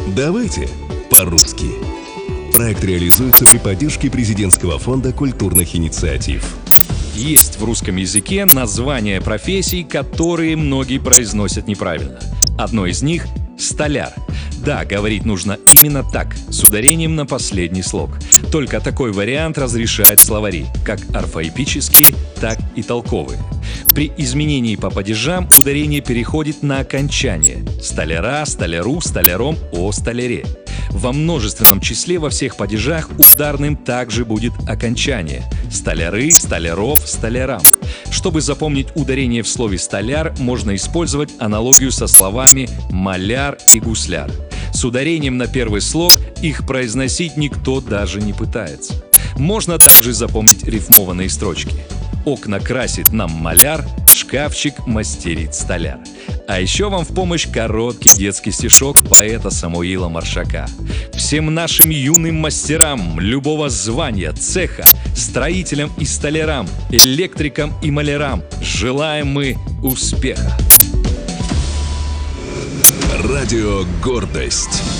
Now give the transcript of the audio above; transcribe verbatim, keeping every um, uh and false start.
Давайте по-русски. Проект реализуется при поддержке Президентского фонда культурных инициатив. Есть в русском языке названия профессий, которые многие произносят неправильно. Одно из них — столяр. Да, говорить нужно именно так, с ударением на последний слог. Только такой вариант разрешает словари, как орфоэпические, так и толковые. При изменении по падежам ударение переходит на окончание: столяра, столяру, столяром, о столяре. Во множественном числе во всех падежах ударным также будет окончание: столяры, столяров, столярам. Чтобы запомнить ударение в слове «столяр», можно использовать аналогию со словами «маляр» и «гусляр». С ударением на первый слог их произносить никто даже не пытается. Можно также запомнить рифмованные строчки: окна красит нам маляр, шкафчик мастерит столяр. А еще вам в помощь короткий детский стишок поэта Самуила Маршака. Всем нашим юным мастерам любого звания, цеха, строителям и столярам, электрикам и малярам желаем мы успеха. Радио «Гордость».